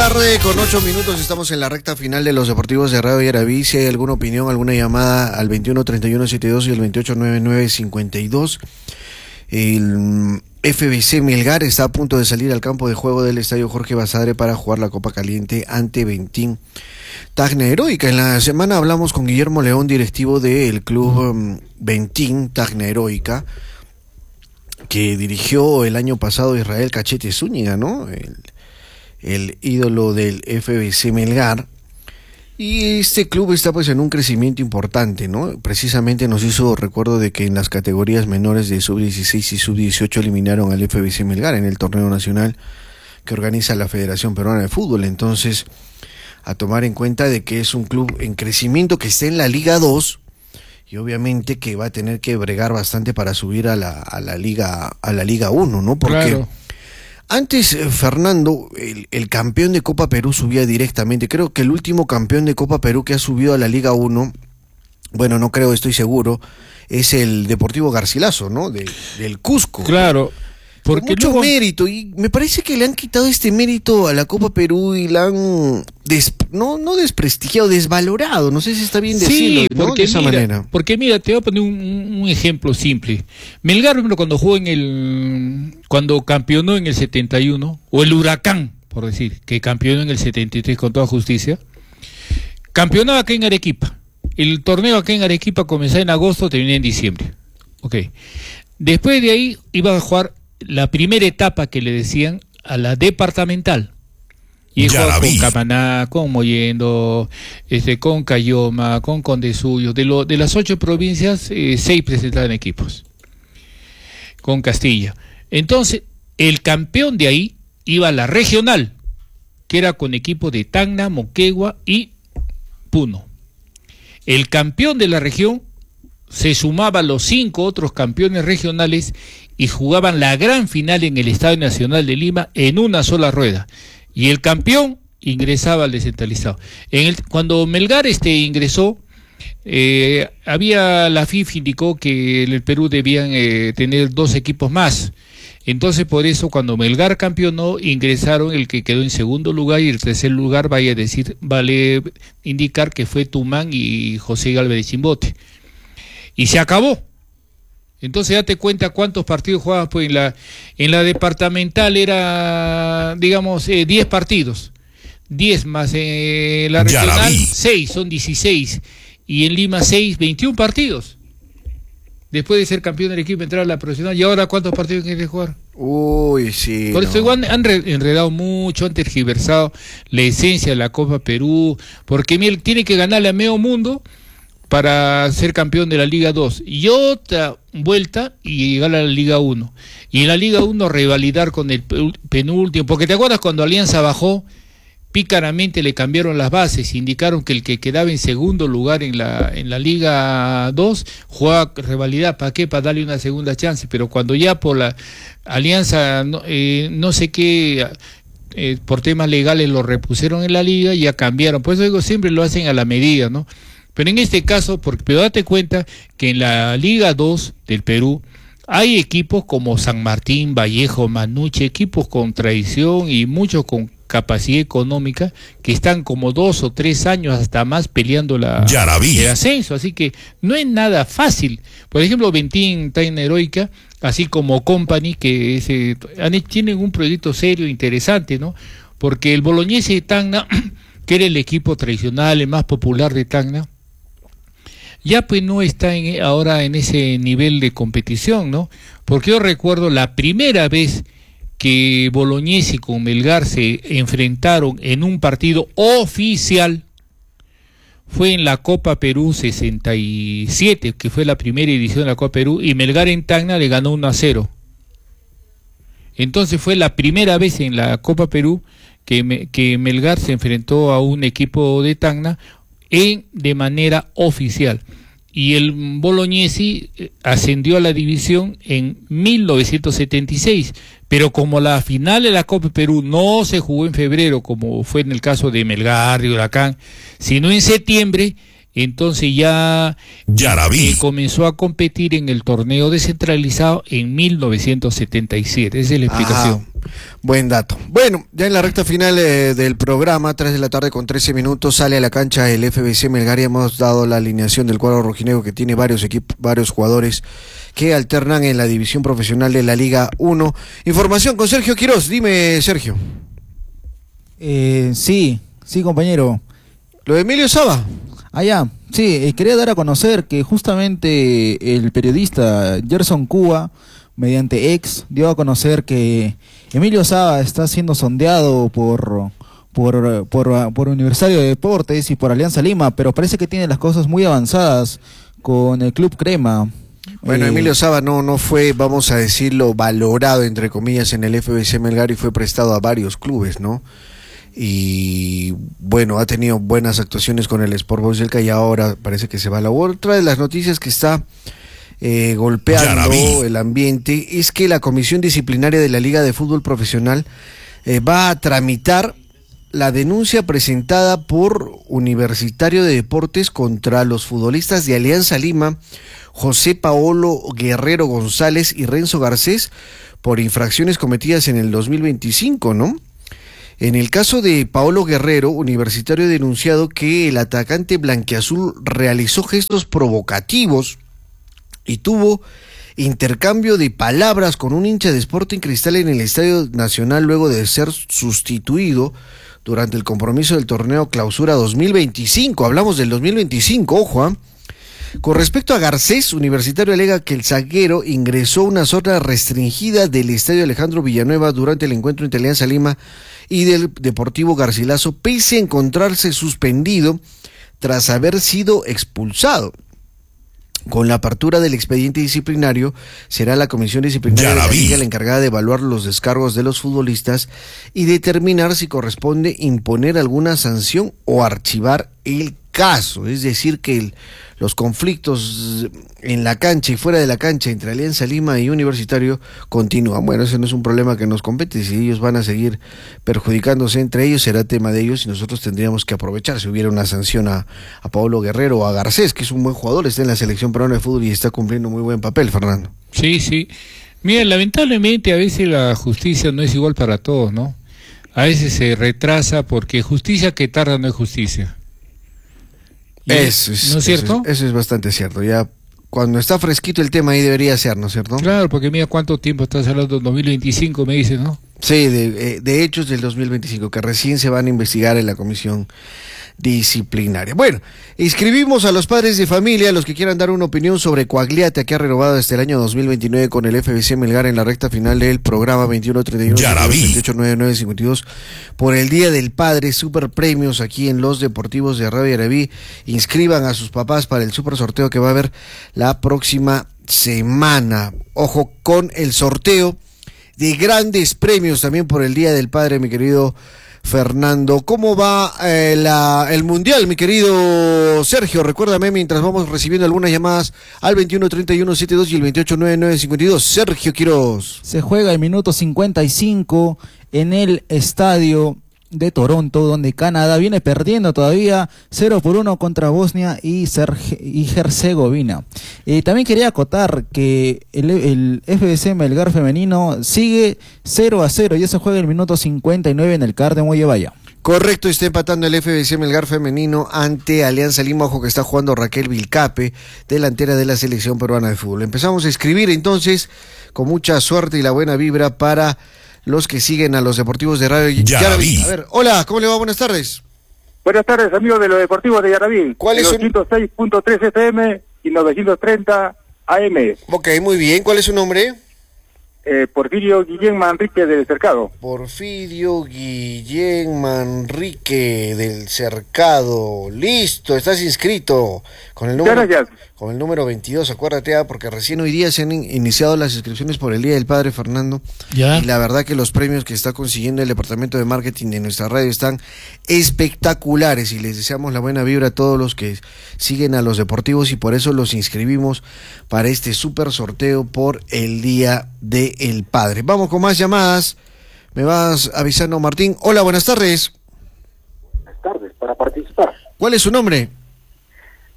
tarde con 8 minutos, estamos en la recta final de los deportivos de Radio Yaraví. Si hay alguna opinión, alguna llamada al 21-31-72 y el 28-99-52. El FBC Melgar está a punto de salir al campo de juego del Estadio Jorge Basadre para jugar la Copa Caliente ante Bentín Tacna Heroica. En la semana hablamos con Guillermo León, directivo del club Bentín Tacna Heroica, que dirigió el año pasado Israel Cachete Zúñiga, ¿no? El ídolo del FBC Melgar. Y este club está pues en un crecimiento importante, ¿no? Precisamente nos hizo recuerdo de que en las categorías menores de sub-16 y sub-18 eliminaron al FBC Melgar en el torneo nacional que organiza la Federación Peruana de Fútbol. Entonces, a tomar en cuenta de que es un club en crecimiento que está en la Liga 2 y obviamente que va a tener que bregar bastante para subir a la Liga 1, ¿no? Porque claro, antes, Fernando, el campeón de Copa Perú subía directamente. Creo que el último campeón de Copa Perú que ha subido a la Liga 1, bueno, no creo, estoy seguro, es el Deportivo Garcilaso, ¿no? Del Cusco. Claro, porque mucho mérito, y me parece que le han quitado este mérito a la Copa Perú y la han no desprestigiado, desvalorado, no sé si está bien decirlo, sí, ¿no? De esa manera. Porque mira, te voy a poner un ejemplo simple. Melgar, cuando jugó cuando campeonó en el 71, o el Huracán, por decir, que campeonó en el 73 con toda justicia, campeonaba acá en Arequipa. El torneo acá en Arequipa comenzaba en agosto, terminaba en diciembre. Okay. Después de ahí iba a jugar la primera etapa que le decían a la departamental. Y jugaba con Camaná, con Mollendo, con Cayoma, con Condesuyo. De las 8 provincias, 6 presentaban equipos. Con Castilla. Entonces, el campeón de ahí iba a la regional, que era con equipos de Tacna, Moquegua y Puno. El campeón de la región se sumaba a los 5 otros campeones regionales y jugaban la gran final en el Estadio Nacional de Lima en una sola rueda. Y el campeón ingresaba al descentralizado. Cuando Melgar ingresó, la FIF indicó que el Perú debían tener 2 equipos más. Entonces, por eso, cuando Melgar campeonó, ingresaron el que quedó en segundo lugar, y el tercer lugar vale indicar que fue Tumán y José Galvez de Chimbote. Y se acabó. Entonces date cuenta cuántos partidos jugaban, pues en la departamental era, digamos, 10 partidos. 10 más la regional, 6, son 16. Y en Lima 6, 21 partidos. Después de ser campeón del equipo, entrar a la profesional. ¿Y ahora cuántos partidos quiere jugar? Uy, sí. Por eso igual han enredado mucho, han tergiversado la esencia de la Copa Perú. Porque tiene que ganarle a medio mundo para ser campeón de la Liga 2, y otra vuelta y llegar a la Liga 1, y en la Liga 1 revalidar con el penúltimo, porque te acuerdas cuando Alianza bajó, pícaramente le cambiaron las bases, indicaron que el que quedaba en segundo lugar en la Liga 2 jugaba revalidar. ¿Para qué? Para darle una segunda chance. Pero cuando ya por la Alianza no sé qué, por temas legales lo repusieron en la Liga, ya cambiaron. Por eso digo, siempre lo hacen a la medida, ¿no? Pero en este caso, pero date cuenta que en la Liga 2 del Perú hay equipos como San Martín, Vallejo, Manuche, equipos con tradición y muchos con capacidad económica, que están como 2 o 3 años hasta más peleando el ascenso. Así que no es nada fácil. Por ejemplo, Bentín Tacna Heroica, así como Company, que tienen un proyecto serio, interesante, ¿no? Porque el Bolognesi de Tacna, que era el equipo tradicional, el más popular de Tacna, ya pues no está ahora en ese nivel de competición, ¿no? Porque yo recuerdo la primera vez que Bolognesi con Melgar se enfrentaron en un partido oficial fue en la Copa Perú 67, que fue la primera edición de la Copa Perú, y Melgar en Tacna le ganó 1-0. Entonces fue la primera vez en la Copa Perú que Melgar se enfrentó a un equipo de Tacna de manera oficial. Y el Bolognesi ascendió a la división en 1976, pero como la final de la Copa Perú no se jugó en febrero, como fue en el caso de Melgar y Huracán, sino en septiembre, entonces ya comenzó a competir en el torneo descentralizado en 1977. Esa es la explicación. Buen dato. Bueno, ya en la recta final del programa, 3 de la tarde con 13 minutos, sale a la cancha el FBC Melgar y hemos dado la alineación del cuadro rojinegro, que tiene varios jugadores que alternan en la división profesional de la Liga 1. Información con Sergio Quiroz. Dime, Sergio. Sí, compañero. ¿Lo de Emilio Saba? Sí, quería dar a conocer que justamente el periodista Gerson Cuba, mediante X, dio a conocer que Emilio Saba está siendo sondeado por Universitario de Deportes y por Alianza Lima, pero parece que tiene las cosas muy avanzadas con el Club Crema. Bueno, Emilio Saba no fue, vamos a decirlo, valorado, entre comillas, en el FBC Melgar y fue prestado a varios clubes, ¿no? Y bueno, ha tenido buenas actuaciones con el Sport Boys del Callao y ahora parece que se va a la otra de las noticias que está golpeando el ambiente es que la Comisión Disciplinaria de la Liga de Fútbol Profesional va a tramitar la denuncia presentada por Universitario de Deportes contra los futbolistas de Alianza Lima, José Paolo Guerrero González y Renzo Garcés, por infracciones cometidas en el 2025, ¿no? En el caso de Paolo Guerrero, Universitario ha denunciado que el atacante blanquiazul realizó gestos provocativos y tuvo intercambio de palabras con un hincha de Sporting Cristal en el Estadio Nacional luego de ser sustituido durante el compromiso del torneo Clausura 2025. Hablamos del 2025, ojo. Con respecto a Garcés, Universitario alega que el zaguero ingresó a una zona restringida del Estadio Alejandro Villanueva durante el encuentro entre Alianza Lima y del Deportivo Garcilaso, pese a encontrarse suspendido tras haber sido expulsado. Con la apertura del expediente disciplinario, será la Comisión Disciplinaria de la Liga la encargada de evaluar los descargos de los futbolistas y determinar si corresponde imponer alguna sanción o archivar el caso. Es decir, que los conflictos en la cancha y fuera de la cancha entre Alianza Lima y Universitario continúan. Bueno, ese no es un problema que nos compete. Si ellos van a seguir perjudicándose entre ellos, será tema de ellos y nosotros tendríamos que aprovechar. Si hubiera una sanción a Paolo Guerrero o a Garcés, que es un buen jugador, está en la selección peruana de fútbol y está cumpliendo muy buen papel, Fernando. Sí. Mira, lamentablemente a veces la justicia no es igual para todos, ¿no? A veces se retrasa porque justicia que tarda no es justicia. ¿No es cierto? Eso es bastante cierto. Ya cuando está fresquito el tema ahí debería ser, ¿no es cierto? Claro, porque mira cuánto tiempo estás hablando, 2025 me dices, ¿no? Sí, de hechos del 2025, que recién se van a investigar en la comisión disciplinaria. Bueno, inscribimos a los padres de familia, los que quieran dar una opinión sobre Coagliata, que ha renovado hasta el año 2029 con el FBC Melgar en la recta final del programa 21-31-28-99-52 por el Día del Padre, super premios aquí en los Deportivos de Radio Yarabí. Inscriban a sus papás para el super sorteo que va a haber la próxima semana. Ojo con el sorteo de grandes premios también por el Día del Padre, mi querido Fernando. ¿Cómo va el Mundial, mi querido Sergio? Recuérdame mientras vamos recibiendo algunas llamadas al 21-31-72 y el 28-99-52. Sergio Quiroz. Se juega el minuto 55 en el estadio de Toronto, donde Canadá viene perdiendo todavía 0-1 contra Bosnia y Herzegovina. También quería acotar que el FBC Melgar femenino sigue 0-0, ya se juega el minuto 59 en el CAR de Mollevaya. Correcto, está empatando el FBC Melgar femenino ante Alianza Lima. Ojo que está jugando Raquel Vilcape, delantera de la selección peruana de fútbol. Empezamos a escribir entonces con mucha suerte y la buena vibra para los que siguen a los Deportivos de Radio Yarabí. A ver, hola, ¿cómo le va? Buenas tardes. Buenas tardes, amigos de los Deportivos de Yarabí. ¿Cuál es su 106.3 FM y 930 AM? Ok, muy bien. ¿Cuál es su nombre? Porfirio Guillén Manrique del Cercado. Porfirio Guillén Manrique del Cercado. Listo, estás inscrito con el número, con el número 22, acuérdate, porque recién hoy día se han iniciado las inscripciones por el Día del Padre, Fernando. ¿Ya? Y la verdad que los premios que está consiguiendo el departamento de marketing de nuestra radio están espectaculares y les deseamos la buena vibra a todos los que siguen a los deportivos y por eso los inscribimos para este súper sorteo por el Día del Padre. Vamos con más llamadas. Me vas avisando, Martín. Hola, buenas tardes. Buenas tardes, para participar. ¿Cuál es su nombre?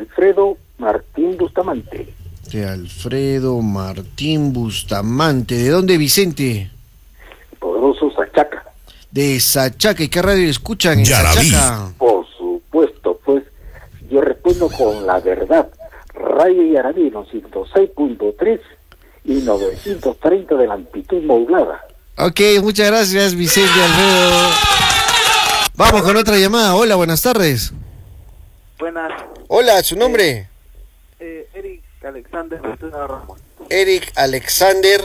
Alfredo Martín Bustamante. De Alfredo Martín Bustamante. ¿De dónde, Vicente? Poderoso Sachaca. De Sachaca. ¿Y qué radio escuchan en Sachaca? Por supuesto, pues yo respondo con la verdad. Radio Yarabí 106.3 y 930 de la amplitud modulada. Ok, muchas gracias, Vicente Alfredo. Vamos con otra llamada. Hola, buenas tardes. Buenas. Hola, ¿su nombre? Eric Alexander Ventura Ramos. Eric Alexander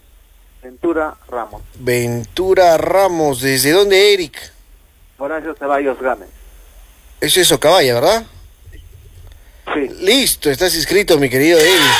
Ventura Ramos. ¿Desde dónde, Eric? Horacio Ceballos Gámez. Eso es Ocabaya, ¿verdad? Sí. Listo, estás inscrito, mi querido Eric.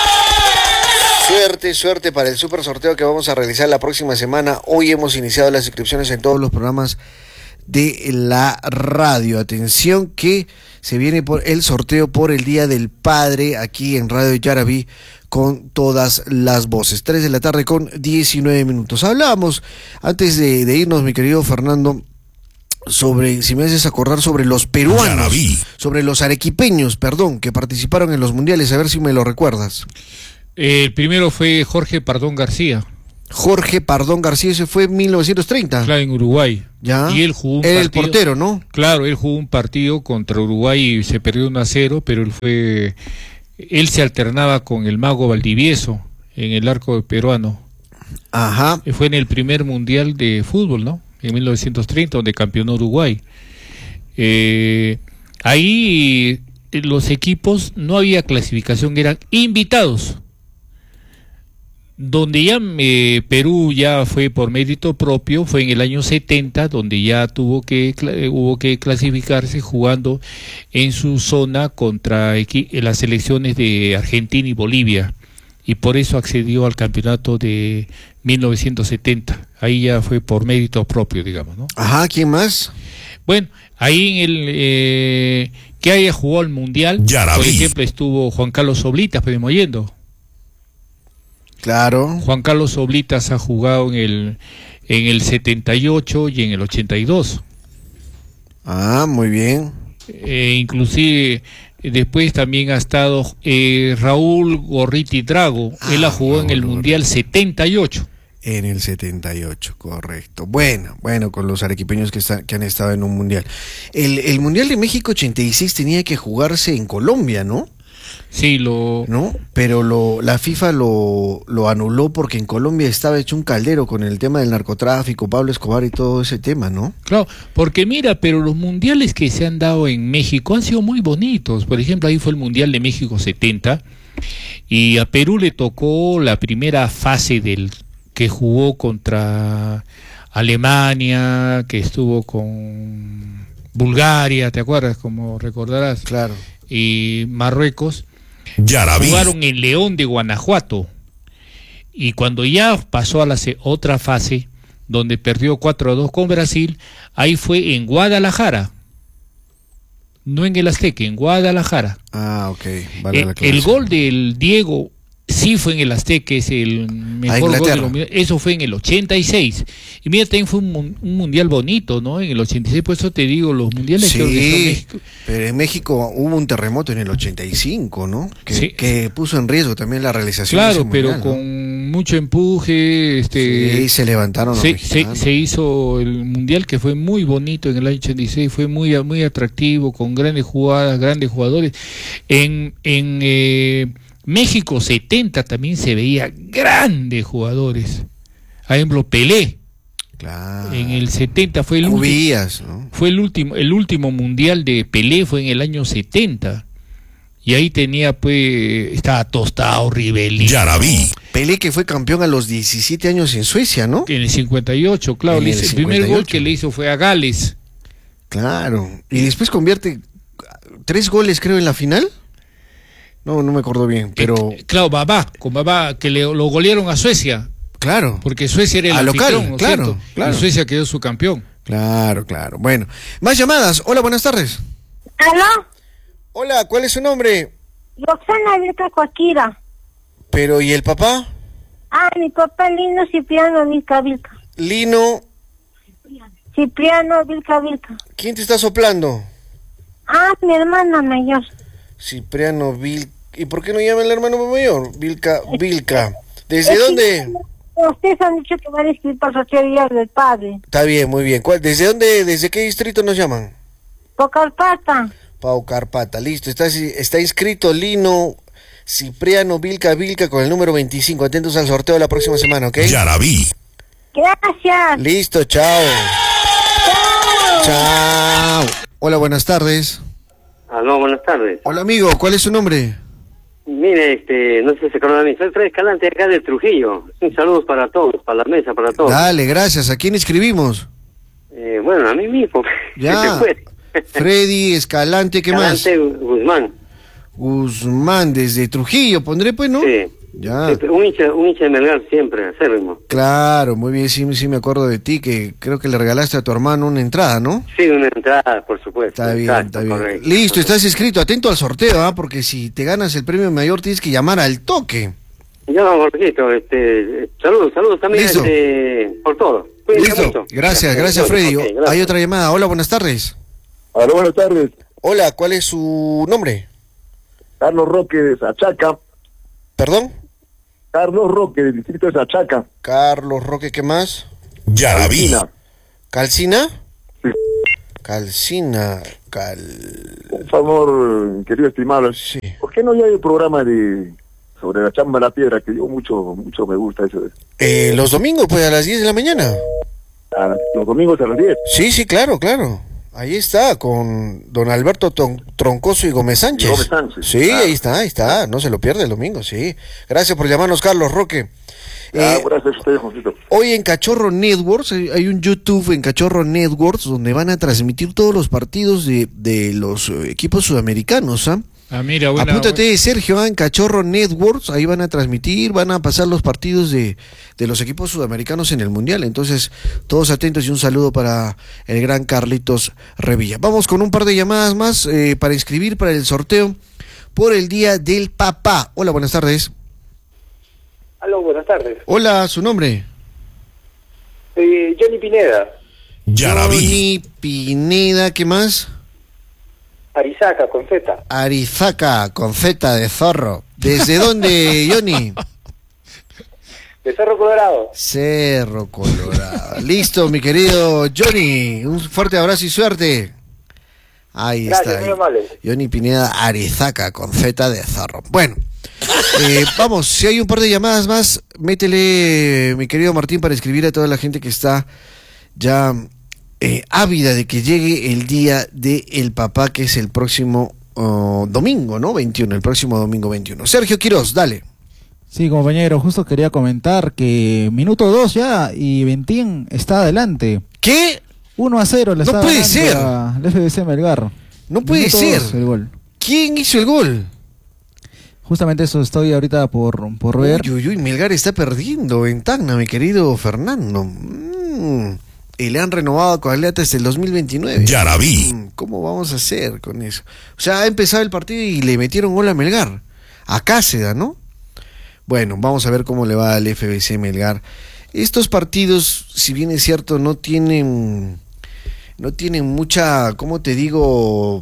Suerte para el super sorteo que vamos a realizar la próxima semana. Hoy hemos iniciado las inscripciones en todos los programas de la radio. Atención que se viene por el sorteo por el Día del Padre aquí en Radio Yarabí con todas las voces. 3 de la tarde con 19 minutos. Hablábamos antes de irnos, mi querido Fernando, sobre, si me haces acordar, sobre los peruanos, Yarabí, sobre los arequipeños, perdón, que participaron en los mundiales, a ver si me lo recuerdas. El primero fue Jorge Pardón García. Jorge Pardón García, ese fue en 1930. Claro, en Uruguay. Ya. Y él jugó un Era el partido, portero, ¿no? Claro, él jugó un partido contra Uruguay y se perdió 1-0, pero él se alternaba con el Mago Valdivieso en el arco peruano. Ajá. Fue en el primer mundial de fútbol, ¿no? En 1930, donde campeonó Uruguay. Ahí los equipos no había clasificación, eran invitados. Donde ya Perú ya fue por mérito propio, fue en el año 70, donde ya hubo que clasificarse jugando en su zona contra las selecciones de Argentina y Bolivia, y por eso accedió al campeonato de 1970. Ahí ya fue por mérito propio, digamos, ¿no? Ajá, ¿quién más? Bueno, ahí en el que haya jugado el Mundial, Yarabí, por ejemplo, estuvo Juan Carlos Oblitas, pues oyendo. Claro. Juan Carlos Oblitas ha jugado en el 78 y en el 82. Ah, muy bien. Inclusive después también ha estado Raúl Gorriti Drago. Él ha jugado en el Mundial 78. En el 78, correcto. Bueno, con los arequipeños que han estado en un mundial. El Mundial de México 86 tenía que jugarse en Colombia, ¿no? Sí, ¿no? Pero la FIFA lo anuló porque en Colombia estaba hecho un caldero con el tema del narcotráfico, Pablo Escobar y todo ese tema, ¿no? Claro, porque mira, pero los mundiales que se han dado en México han sido muy bonitos. Por ejemplo, ahí fue el Mundial de México 70 y a Perú le tocó la primera fase que jugó contra Alemania, que estuvo con Bulgaria, ¿te acuerdas? Como recordarás. Claro. Y Marruecos. Yarabí, Jugaron en León de Guanajuato. Y cuando ya pasó a la otra fase, donde perdió 4-2 con Brasil, ahí fue en Guadalajara. No en el Azteca, en Guadalajara. Ah, ok. Vale, el gol del Diego sí fue en el Azteca, es el mejor gol de los mundiales. Eso fue en el 86. Y mira, también fue un mundial bonito, ¿no? En el 86, por eso te digo, los mundiales sí, que organizó México. Pero en México hubo un terremoto en el 85, ¿no? Que puso en riesgo también la realización de ese mundial, pero ¿no? con mucho empuje. Sí, se levantaron los mexicanos. Se hizo el mundial, que fue muy bonito en el año 86, fue muy atractivo, con grandes jugadas, grandes jugadores. En México 70 también se veía grandes jugadores. Por ejemplo, Pelé. Claro. En el 70 fue el Cubillas, ¿no? Fue el último mundial de Pelé, fue en el año 70. Y ahí estaba Tostado, Rivelino. Yarabí, Pelé, que fue campeón a los 17 años en Suecia, ¿no? En el 58, claro. En el El primer 58. gol que le hizo fue a Gales. Claro. Y después convierte 3 goles, creo, en la final. No me acuerdo bien, pero... Claro, con Babá, que lo golearon a Suecia. Claro. Porque Suecia era el local, anfitrión, ¿no es claro, cierto? claro. Y Suecia quedó su campeón. Claro. Bueno, más llamadas. Hola, buenas tardes. ¿Aló? Hola, ¿cuál es su nombre? Roxana Vilca Coaquira. Pero, ¿y el papá? Mi papá Lino Cipriano Vilca. Lino. Cipriano Vilca. ¿Quién te está soplando? Mi hermana mayor. Cipriano Vilca. ¿Y por qué no llama el hermano mayor? Vilca. ¿Desde dónde? Ustedes han dicho que van a escribir para Sociedad del Padre. Está bien, muy bien. ¿Desde dónde, desde qué distrito nos llaman? Pocarpata. Pau Carpata, listo. Está inscrito Lino Cipriano Vilca con el número 25. Atentos al sorteo la próxima semana, ¿ok? Ya la vi. Gracias. Listo, chao. Chao. Hola, buenas tardes. Aló, buenas tardes. Hola, amigo, ¿cuál es su nombre? Mire, no sé si se acuerdan de mí, soy Fred Escalante acá de Trujillo. Un saludo para todos, para la mesa, para todos. Dale, gracias. ¿A quién escribimos? Bueno, a mí mismo. Ya. Freddy Escalante, ¿qué Escalante más? Guzmán, desde Trujillo, pondré pues, ¿no? Sí. Ya. Un hincha de Melgar siempre, acérrimo. Claro, muy bien, sí me acuerdo de ti, que creo que le regalaste a tu hermano una entrada, ¿no? Sí, una entrada, por supuesto. Está bien, Exacto, está bien. correcto. Listo, estás inscrito, atento al sorteo, porque si te ganas el premio mayor tienes que llamar al toque. Ya, Jorgito, saludos también Listo. por todo. Cuídense Listo, mucho. gracias Freddy. Ok, gracias. Hay otra llamada, hola, buenas tardes. Hola, buenas tardes. Hola, ¿cuál es su nombre? Carlos Roque de Sachaca. ¿Perdón? Carlos Roque, del distrito de Sachaca. Carlos Roque, ¿qué más? Ya la vi. ¿Calcina? Sí. Calcina, Un favor, querido estimado. Sí. ¿Por qué no hay un programa sobre la chamba de la piedra? Que yo mucho me gusta eso. Los domingos, pues, a las 10 de la mañana. Los domingos a las 10. Sí, claro. Ahí está, con don Alberto Troncoso y Gómez Sánchez. Gómez Sánchez. Sí, ahí está, no se lo pierde el domingo, sí. Gracias por llamarnos, Carlos Roque. Gracias a ustedes, Josito. Hoy en Cachorro Networks, hay un YouTube en Cachorro Networks donde van a transmitir todos los partidos de los equipos sudamericanos, ¿ah? Mira, buena. Apúntate, Sergio, en Cachorro Networks, ahí van a transmitir, van a pasar los partidos de los equipos sudamericanos en el Mundial. Entonces, todos atentos y un saludo para el gran Carlitos Revilla. Vamos con un par de llamadas más para inscribir para el sorteo por el Día del Papá. Hola, buenas tardes. Aló, buenas tardes. Hola, ¿su nombre? Johnny Pineda. Ya la vi. Johnny Pineda, ¿qué más? Arizaca, con Z. Arizaca, con Z de zorro. ¿Desde dónde, Johnny? De Cerro Colorado. Cerro Colorado. Listo, mi querido Johnny. Un fuerte abrazo y suerte. Ahí Gracias, está. muy amable. Johnny Pineda, Arizaca, con Z de zorro. Bueno, vamos, si hay un par de llamadas más, métele, mi querido Martín, para escribir a toda la gente que está ya ávida de que llegue el Día del Papá, que es el próximo domingo, ¿no? 21, el próximo domingo 21. Sergio Quirós, dale. Sí, compañero, justo quería comentar que minuto 2 ya y Ventín está adelante. ¿Qué? 1-0 le está No puede ganando ser. al FBC Melgar. No puede Minuto ser. 2 el gol. ¿Quién hizo el gol? Justamente eso estoy ahorita por ver. Uy, Melgar está perdiendo en Tacna, mi querido Fernando. Y le han renovado con Aleta hasta el 2029. Ya la vi. ¿Cómo vamos a hacer con eso? O sea, ha empezado el partido y le metieron gol a Melgar. A Cáceda, ¿no? Bueno, vamos a ver cómo le va al FBC Melgar. Estos partidos, si bien es cierto, no tienen mucha, ¿cómo te digo?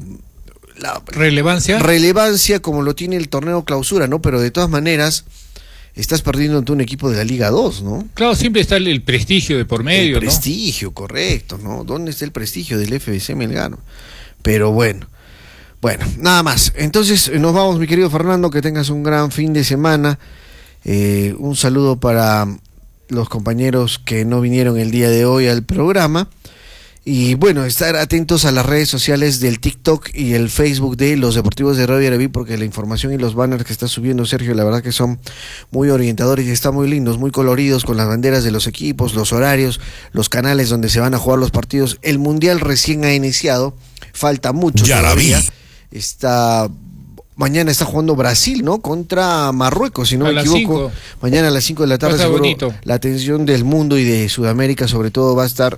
Relevancia como lo tiene el torneo clausura, ¿no? Pero de todas maneras, estás perdiendo ante un equipo de la Liga 2, ¿no? Claro, siempre está el prestigio de por medio, el prestigio, ¿no? Correcto, ¿no? ¿Dónde está el prestigio del FBC Melgar? Pero bueno, nada más. Entonces, nos vamos, mi querido Fernando, que tengas un gran fin de semana. Un saludo para los compañeros que no vinieron el día de hoy al programa. Y bueno, estar atentos a las redes sociales del TikTok y el Facebook de los Deportivos de Radio Arabí, porque la información y los banners que está subiendo Sergio, la verdad que son muy orientadores y están muy lindos, muy coloridos, con las banderas de los equipos, los horarios, los canales donde se van a jugar los partidos. El Mundial recién ha iniciado, falta mucho. Ya todavía. La vi. Mañana está jugando Brasil, ¿no? Contra Marruecos, si no me equivoco. 5. Mañana a las 5 de la tarde, seguro bonito. la atención del mundo y de Sudamérica, sobre todo, va a estar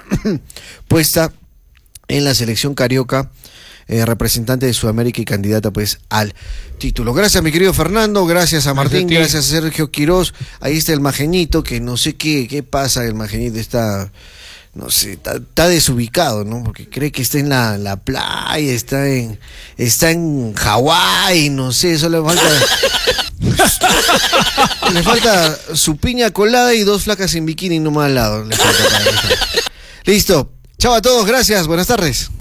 puesta en la selección carioca, representante de Sudamérica y candidata, pues, al título. Gracias, mi querido Fernando. Gracias a Martín. Gracias a Sergio Quirós. Ahí está el Magenito, que no sé qué pasa. El Magenito está. no sé, está desubicado, ¿no? Porque cree que está en la playa, está en Hawái, no sé, solo le falta su piña colada y 2 flacas en bikini nomás al lado. Le falta. Listo. Chao a todos, gracias, buenas tardes.